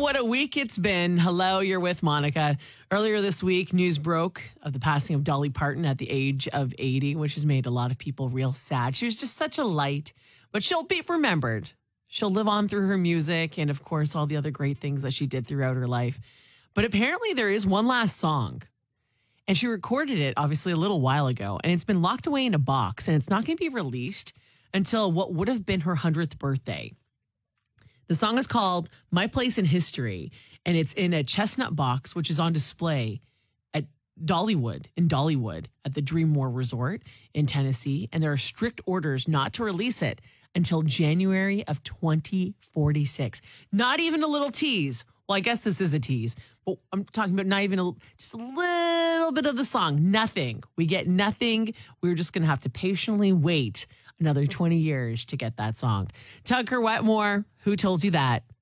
what a week it's been. Hello, you're with Monica. Earlier this week, news broke of the passing of Dolly Parton at the age of 80, which has made a lot of people real sad. She was just such a light, but she'll be remembered. She'll live on through her music and, of course, all the other great things that she did throughout her life. But apparently there is one last song, and she recorded it, obviously, a little while ago, and it's been locked away in a box, and it's not going to be released until what would have been her 100th birthday. The song is called My Place in History, and it's in a chestnut box, which is on display at Dollywood, at the Dreammore Resort in Tennessee. And there are strict orders not to release it until January of 2046. Not even a little tease. Well, I guess this is a tease, but I'm talking about not even just a little bit of the song. Nothing. We get nothing. We're just going to have to patiently wait another 20 years to get that song. Tucker Wetmore, who told you that?